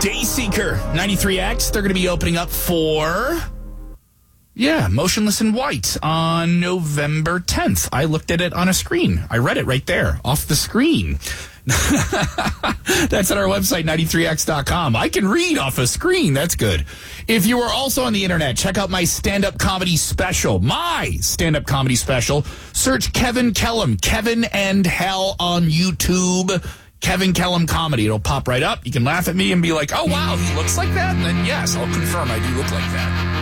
Dayseeker 93X. They're going to be opening up for, Motionless in White on November 10th. I looked at it on a screen. I read it right there off the screen. That's at our website, 93x.com. I can read off a screen. That's good. If you are also on the internet, check out my stand-up comedy special. Search Kevin Kellum, Kevin and Hell on YouTube. Kevin Kellum Comedy. It'll pop right up. You can laugh at me and be like, oh, wow, he looks like that? And then, yes, I'll confirm I do look like that.